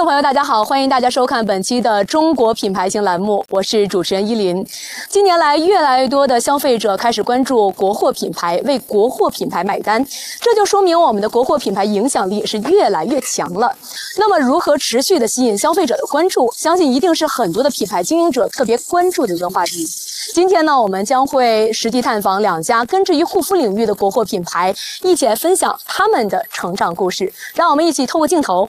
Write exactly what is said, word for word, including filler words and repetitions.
众朋友，大家好，欢迎大家收看本期的中国品牌行栏目，我是主持人依林。近年来，越来越多的消费者开始关注国货品牌，为国货品牌买单，这就说明我们的国货品牌影响力是越来越强了。那么，如何持续的吸引消费者的关注，相信一定是很多的品牌经营者特别关注的一个话题。今天呢，我们将会实地探访两家根植于护肤领域的国货品牌，一起来分享他们的成长故事。让我们一起透过镜头